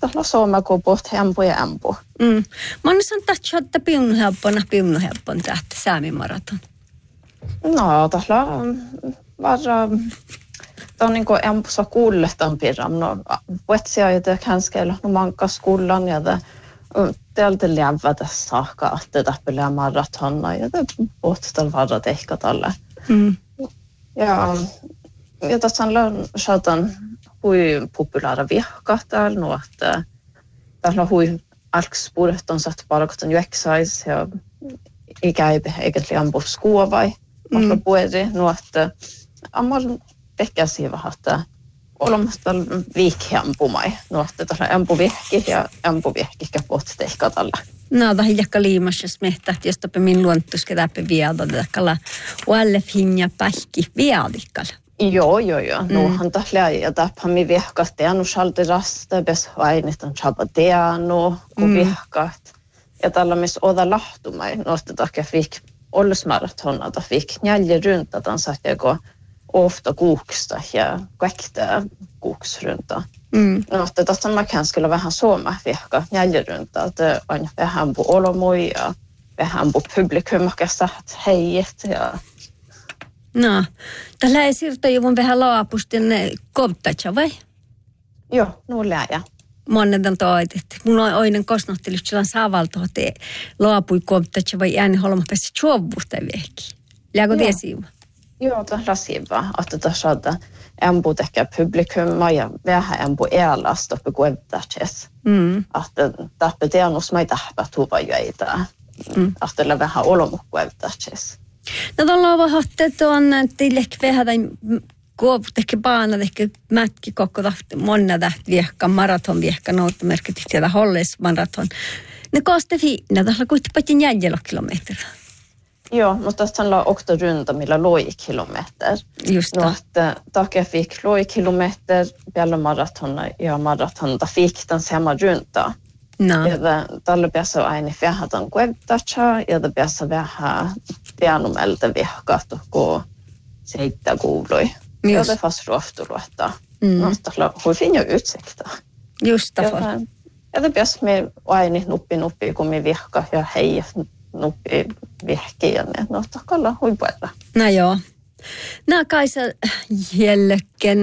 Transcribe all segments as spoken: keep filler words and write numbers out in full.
tällä suomakoput hempu ja empu. Mm. Mä oon sanonut, että piunu helppona, piunu helppon tähtä Säämi-maraton. No, tällä varra, tämä on niin kuin empussa kuulletan pirram. No, vetsia ei te kanskella no manka skullan ja det täältä lävä tässä saakka, että täppelää maratonna ja det pohtaa varra tehkä tällä. Mm. Ja, ja tässä on saatan hui populära vihka täällä, no, että täällä on hui alkspuret on satt bara kotan ju exercise ja eikä ei egentlig ampu skuovai. Mutta puhuisi, no, että amman ehkä siihen että olemassa viikki ampumai. No, että tuolla ampuvihki ja ampuvihki käpot tehkä tällä. No, tämä hiekka liimassa smehtät, jos topi min luontuske täppi viada tällä oalle finja pähki viadikkalla. Joo, joo, joo. Mm. Nuohan tällä ja täpä mi vihkast ja nu salti rasta bes vainit on chapa teano kun mm. vihkat. Ja tällä missä oda lahtumai. No, että takia fick ollusmarathonna, että fick njälje runta, että satt jag ofta kuuksta ja kaikta kuuksrunta. Mm. No, että tässä mä kan skulle vähän suoma vihka njälje runta, että on vähän på olomoi ja vähän på publikum, joka satt heijät ja... No, tällä ei siirto juvun vähän laapusten kovtatsa, vai? Joo, nu lää ja. Monetan toitet. Mulla on oinen kosnohtelu, että sillä saavalta, että laapui kovtatsa vai ääni holma päässä tjuovuutta vehki. Lääkö te siiva? Joo, tämä on siiva, että tässä on empu tekee publikumma ja vähän empu elästä oppi kovtatses. Mm. Että täppä teannus mä ei täppä tuva jäitä. Mm. Että vähän olomu kovtatses. No tuolla on vahatte tuon, että ehkä vähän tai kuoput ehkä baana, ehkä mätki koko tahti, monna tähti viehka, maraton viehka, nouta merkityt sieltä holles maraton. Ne kooste fiina, tuolla kuitenkin paitsi jäljellä kilometriä. Joo, mutta tässä on också runta, millä loi kilometer. Just no, että takia fick loi kilometer, vielä maratona ja maratona fick den samma runta. No. Ja tällä päässä on aina vähän tämän kuevtatsa, ja tällä päässä vähän pianomelta vihkat, kun seittä kuului. Ja det fast ruoftulu, että mm. nostalla hui finja utsikta. Just det. Ja det päässä me aina nuppi nuppi, kun me vihka ja hei nuppi vihki, ja ne nostakalla hui puolella. No joo. No Kaisa jälkeen,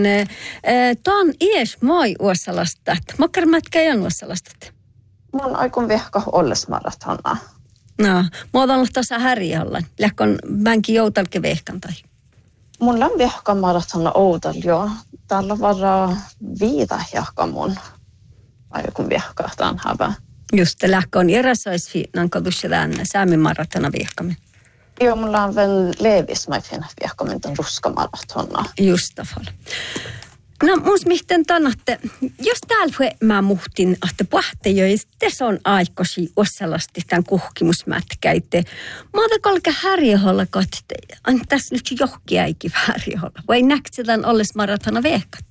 tuon ies moi uosalastat. Mokkarmätkä ei ole uosalastat. Mä oon aikon vehka olles maratona. No, mä oon ollut tuossa härjällä. Lähkön bänkin joutalke vehkan tai? Mulla on vehka maratona outal jo. Täällä varaa viida jahka mun aikon vehkahtaan hävä. Just, lähkön eräsais nan kodussa tämän Säämin maratona vehkamin. Joo, mulla on vielä levis mä finna vehkamin tämän ruska maratona. Just tafal. No, muus mihten tannatte, jos täällä mä muhtin, että puhte jo, tässä on aikosi osalasti tämän kuhkimusmätkäite. Mä oon kolke härjeholla kohti, on tässä nyt johkia eikin härjeholla. Vai näkse tämän olles maratona vehkat?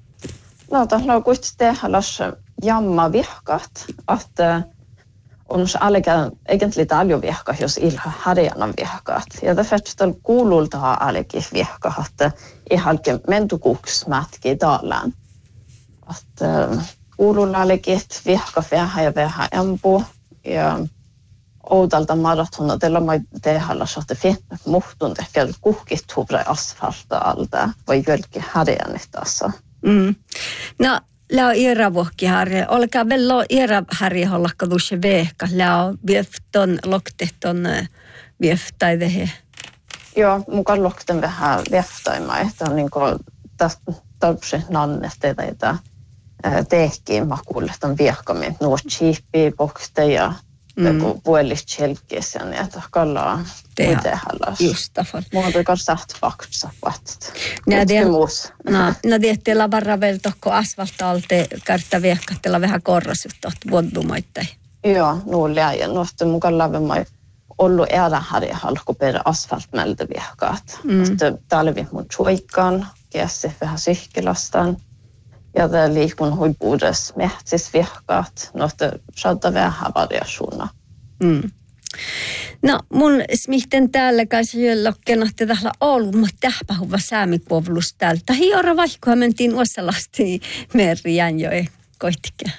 No, täällä on kuitenkin tehdä lassa jamma vehkat, että on se alkaa egentlig paljon vehkat, jos ilha härjana vehkat. Ja det färdigt kuululta ha alkaa vehkat, että ihalke mentukuksmätki taalaan. Että kuululla alkaa vehka vähän ja vähän empu. Ja outalta maratona, tällä mä tehdä että finna muhtun ehkä kuhkit huvra asfalta alta, vai jölki härjänit tässä. Mm. No, lää on iärävuokki härjä. Olkaa vielä iärä härjä hollakka tuossa vehka. Lää on viefton, lokteton vieftäidehe. Joo, mukaan lokten vähän vieftoimaa, että on niin kuin täpsi nannet tai tehkiin makuulle, että on viehkamin nuo chiippiä, pokte ja puolista selkeässä, niin että kallaa tehdä. Just tafal. Mulla on kanssa saht fakta vattat. No, no tietyllä varra vielä tokko asfaltaalte kartta viehkattella vähän korrasutta, että vuodumaittain. Joo, nuulia ja nuosta mukaan lävemmai ollut ääränharja halkuperä asfaltmältä viehkaat. Mm. Talvi mun tjoikan, kiesi vähän syhkilastaan. Ja det liikun huipuudes mehtis vihkaat, noita saattaa vähän variationer. Mm. No mun smihten täällä kanssa jöllokkeenahti täällä ollut, mutta tähpähuva saamikuovlus täältä. Hiora vaikka mentiin osalasti meriään jo koittikään.